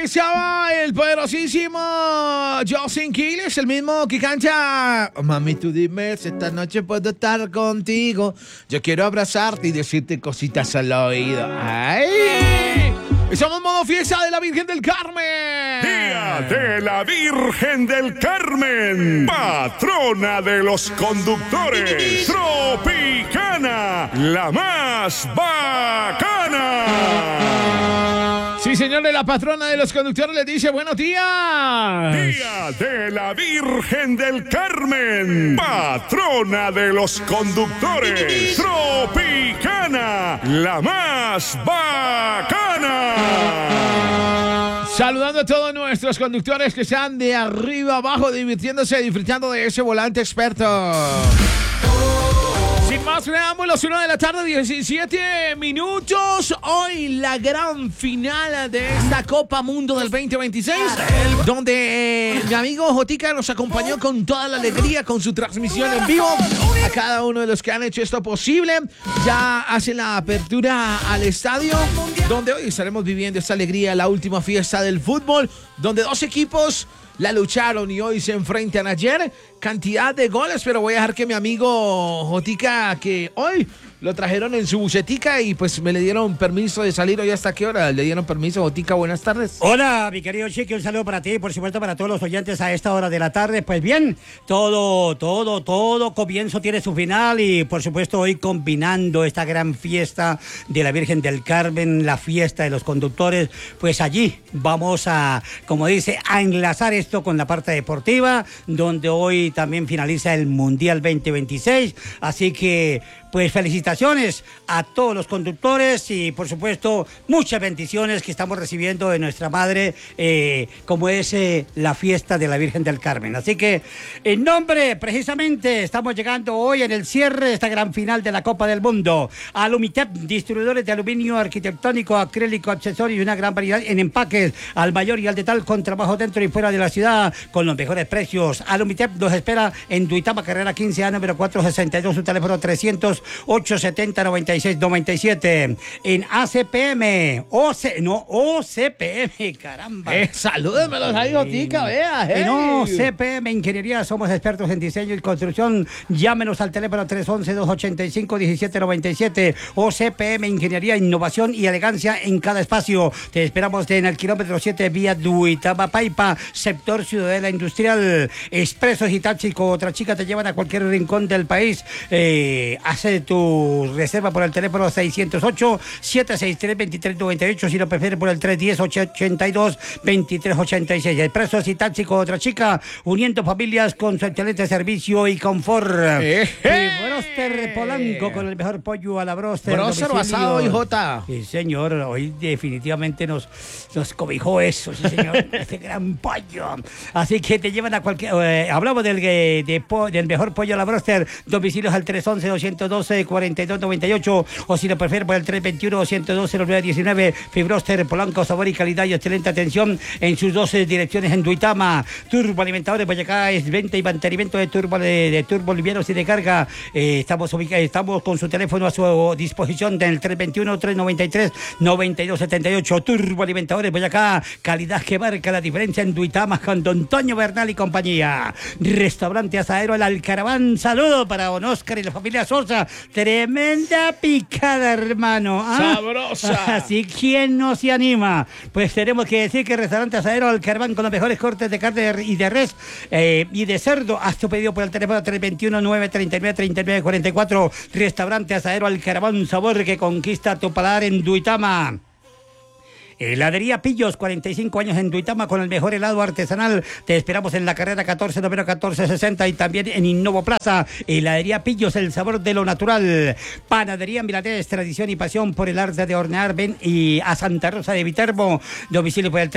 estaba el poderosísimo Justin Quiles, el mismo que canta Mami, tú dime si esta noche puedo estar contigo. Yo quiero abrazarte y decirte cositas al oído. ¡Ay! Estamos en modo fiesta de la Virgen del Carmen. Día de la Virgen del Carmen, patrona de los conductores. Tropicana, la más bacana. Sí, señores, la patrona de los conductores les dice buenos días. Día de la Virgen del Carmen, patrona de los conductores. Tropicana, la más bacana. Saludando a todos nuestros conductores que están de arriba abajo divirtiéndose, disfrutando de ese volante experto. Sin más preámbulos, 1 de la tarde, 17 minutos. Hoy la gran final de esta Copa Mundo del 2026, donde mi amigo Jotica nos acompañó con toda la alegría con su transmisión en vivo. A cada uno de los que han hecho esto posible, ya hacen la apertura al estadio, donde hoy estaremos viviendo esta alegría, la última fiesta del fútbol, donde dos equipos la lucharon y hoy se enfrentan. Ayer cantidad de goles, pero voy a dejar que mi amigo Jotica, que hoy lo trajeron en su bucetica y pues me le dieron permiso de salir. ¿Hoy hasta qué hora le dieron permiso, Jotica? Buenas tardes. Hola, mi querido Chiqui, un saludo para ti y por supuesto para todos los oyentes a esta hora de la tarde. Pues bien, todo comienzo tiene su final y por supuesto hoy combinando esta gran fiesta de la Virgen del Carmen, la fiesta de los conductores, pues allí vamos a, como dice, a enlazar esto con la parte deportiva, donde hoy también finaliza el Mundial 2026, así que pues felicitaciones a todos los conductores y por supuesto muchas bendiciones que estamos recibiendo de nuestra madre, como es la fiesta de la Virgen del Carmen. Así que en nombre, precisamente, estamos llegando hoy en el cierre de esta gran final de la Copa del Mundo. Alumitep, distribuidores de aluminio arquitectónico, acrílico, accesorios y una gran variedad en empaques, al mayor y al detal, con trabajo dentro y fuera de la ciudad, con los mejores precios. Alumitep nos espera en Duitama, carrera 15A, número 462, su teléfono 300-870-9697. En ACPM, OCPM, caramba. Salúdenmelos ahí, Jotica, vea. En OCPM Ingeniería somos expertos en diseño y construcción. Llámenos al teléfono 311-285-1797. OCPM Ingeniería, innovación y elegancia en cada espacio. Te esperamos en el kilómetro 7, vía Duitama Paipa, sector Ciudadela Industrial. Expresos y taxis con otra chica te llevan a cualquier rincón del país. Hace tu reserva por el teléfono 608-763-2398, si lo prefieres por el 310-882-2386. Expresos y taxi con otra chica, uniendo familias con su excelente servicio y confort. Broster Polanco, con el mejor pollo a la broster. Broster basado y Jota. Sí, señor, hoy definitivamente nos cobijó eso, sí, señor. Este gran pollo. Así que te llevan a cualquier... hablamos del mejor pollo a la broster. Domicilios al 311-212-4298, o si lo prefiere por el 321-212-0919. Fibroster Polanco, sabor y calidad y excelente atención en sus 12 direcciones en Duitama. Turboalimentadores Boyacá es venta y mantenimiento de turbo livianos y de carga. Estamos con su teléfono a su disposición del 321-393-9278. Turboalimentadores Boyacá, calidad que marca la diferencia en Duitama, con Don Toño Bernal y compañía. Restaurante Asadero El Alcaraván, saludo para Don Oscar y la familia Sosa. Tremenda picada, hermano. Sabrosa. Así, ¿quién no se anima? Pues tenemos que decir que Restaurante Asadero Alcaraván, con los mejores cortes de carne y de res y de cerdo. Haz tu pedido por el teléfono 321-939-3944. Restaurante Asadero Alcaraván, sabor que conquista tu paladar en Duitama. Heladería Pillos, 45 años en Duitama con el mejor helado artesanal. Te esperamos en la carrera 14, número 1460 y también en Innovo Plaza. Heladería Pillos, el sabor de lo natural. Panadería Milanés, tradición y pasión por el arte de hornear. Ven y a Santa Rosa de Viterbo. Domicilio por el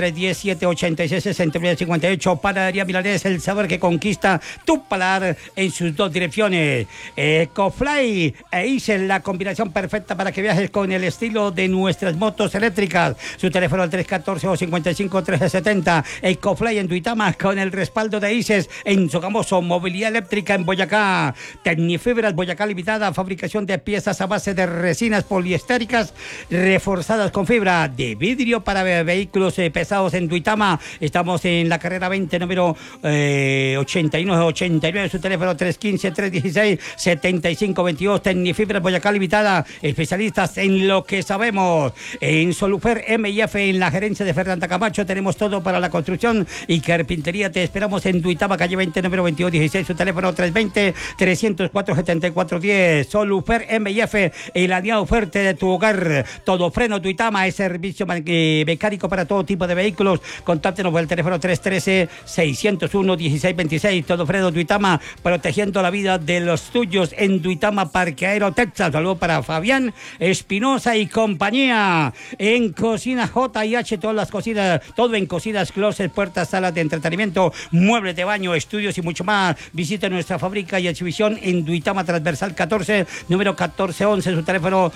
310-786-6958. Panadería Milanés, el sabor que conquista tu paladar en sus dos direcciones. Ecofly e Isel, la combinación perfecta para que viajes con el estilo de nuestras motos eléctricas. Su su teléfono al 314 o 55 1370. Ecofly en Duitama con el respaldo de ICES en Sogamoso. Movilidad eléctrica en Boyacá. Tecnifibras Boyacá Limitada, fabricación de piezas a base de resinas poliestéricas reforzadas con fibra de vidrio para vehículos pesados en Duitama. Estamos en la carrera 20, número 89, su teléfono 315-316-7522. Tecnifibras Boyacá Limitada, especialistas en lo que sabemos. En Solufer MIF, en la gerencia de Fernanda Camacho, tenemos todo para la construcción y carpintería. Te esperamos en Duitama, calle 20, número 2216, su teléfono 320-304-7410. Solufer MIF, el aliado fuerte de tu hogar. Todo Freno Duitama es servicio mecánico para todo tipo de vehículos. Contáctenos por el teléfono 313-601-1626. Todo Freno Duitama, protegiendo la vida de los tuyos en Duitama, Parqueadero, Texas. Saludos para Fabián Espinosa y compañía. En Cocina J&H, todas las cocinas, todo en cocinas, closets, puertas, salas de entretenimiento, muebles de baño, estudios y mucho más. Visite nuestra fábrica y exhibición en Duitama, transversal 14, número 1411, su teléfono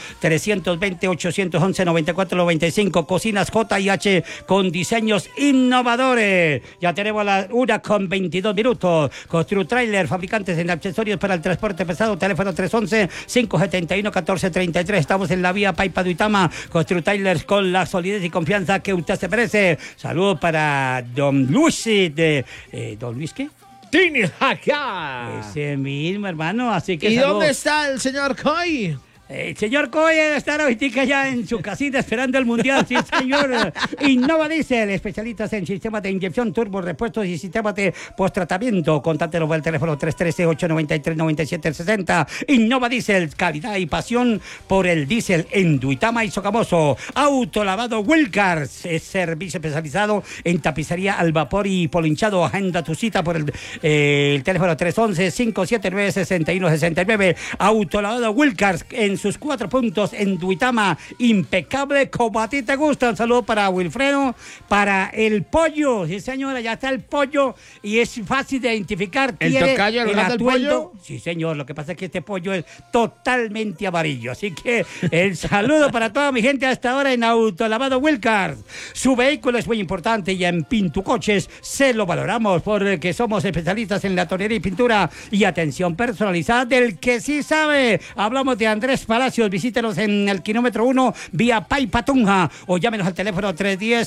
320-811-9495. Cocinas J&H con diseños innovadores. Ya tenemos la 1:22. Construtrailer, fabricantes en accesorios para el transporte pesado, teléfono 311-571-1433. Estamos en la vía Paipa Duitama. Construtrailers con la solidez y confianza que usted se merece. Saludos para don Luis ¿don Luis qué? Tini acá. Ese mismo, hermano, así que ¿Y saludos. dónde está el señor Coy? El señor Coy está ahorita ya en su casita esperando el mundial, sí señor. Innova Diesel, especialistas en sistemas de inyección, turbo, repuestos y sistemas de posttratamiento. Contáctenos por el teléfono 313-893-9760. Innova Diesel, calidad y pasión por el diésel en Duitama y Sogamoso. Autolavado Wilcars, es servicio especializado en tapicería al vapor y polinchado. Agenda tu cita por el teléfono 311-579-6169. Autolavado Wilcars en sus 4 puntos en Duitama, impecable como a ti te gusta. Un saludo para Wilfredo, para el pollo, sí señora, ya está el pollo y es fácil de identificar. ¿El tocayo, el atuendo del pollo? Sí señor, lo que pasa es que este pollo es totalmente amarillo, así que el saludo para toda mi gente hasta ahora en Autolavado Wilcars. Su vehículo es muy importante y en Pintucoches se lo valoramos porque somos especialistas en la tonería y pintura y atención personalizada del que sí sabe. Hablamos de Andrés Palacios. Visítenos en el kilómetro 1 vía Paipa Tunja o llámenos al teléfono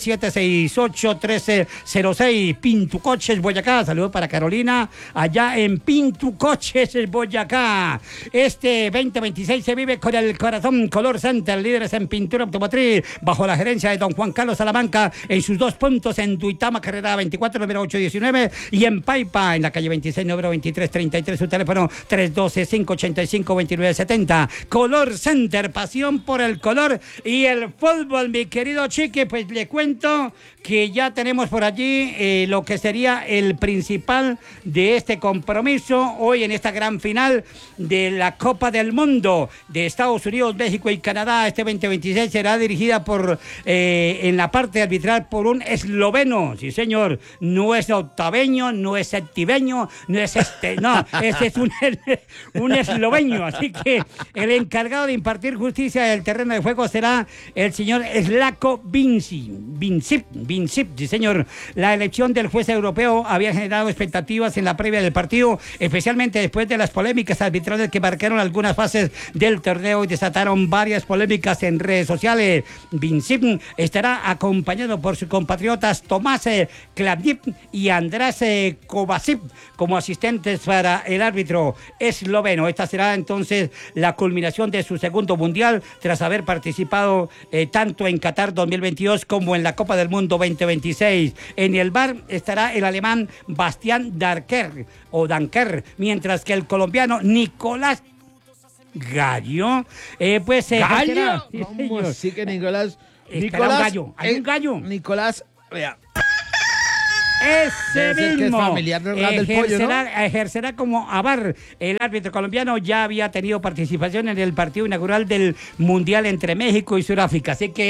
310-768-1306. Pintucoches Boyacá. Saludos para Carolina allá en Pintucoches Boyacá. Este 2026 se vive con el corazón. Color Center, líderes en pintura automotriz, bajo la gerencia de don Juan Carlos Salamanca, en sus 2 puntos en Duitama, carrera 24, número 819, y en Paipa, en la calle 26, número 2333, su teléfono 312-585-2970. Color Center, pasión por el color y el fútbol, mi querido Chiqui. Pues le cuento que ya tenemos por allí lo que sería el principal de este compromiso hoy en esta gran final de la Copa del Mundo de Estados Unidos, México y Canadá. Este 2026 será dirigida por en la parte arbitral por un esloveno, sí señor, no es octaveño, no es septiveño, no es no, este es un esloveno, así que el encargado de impartir justicia del terreno de juego será el señor Slavko Vincip, sí señor. La elección del juez europeo había generado expectativas en la previa del partido, especialmente después de las polémicas arbitrales que marcaron algunas fases del torneo y desataron varias polémicas en redes sociales. Vincip estará acompañado por sus compatriotas Tomás Klavnic y András Kovacic como asistentes para el árbitro esloveno. Esta será entonces la culminación de su segundo mundial tras haber participado tanto en Qatar 2022 como en la Copa del Mundo 2026. En el VAR estará el alemán Bastián Danker, mientras que el colombiano Nicolás Gallo, ¿Gallo? Sí, ¿Cómo así que Nicolás? Estará un gallo, hay un gallo. Nicolás, vea. Ese Debe ser que es mismo familiar del pollo, ¿no? ejercerá como avar. El árbitro colombiano ya había tenido participación en el partido inaugural del Mundial entre México y Sudáfrica, así que él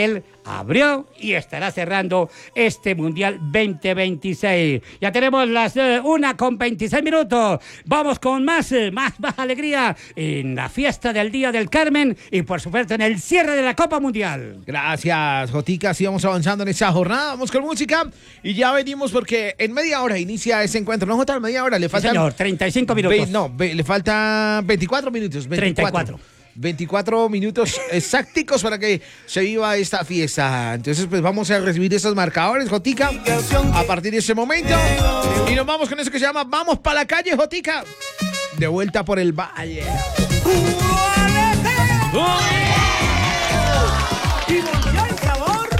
abrió y estará cerrando este Mundial 2026. Ya tenemos las 1:26. Vamos con más alegría en la fiesta del Día del Carmen y por supuesto en el cierre de la Copa Mundial. Gracias, Jotica. Así vamos avanzando en esa jornada. Vamos con música y ya venimos porque en media hora inicia ese encuentro. No, Jota, en media hora le faltan... Sí, señor, 35 minutos. Le faltan 24 minutos. 24 minutos exactos para que se viva esta fiesta. Entonces, pues vamos a recibir esos marcadores, Jotica, a partir de ese momento. Y nos vamos con eso que se llama Vamos para la calle, Jotica. De vuelta por el valle.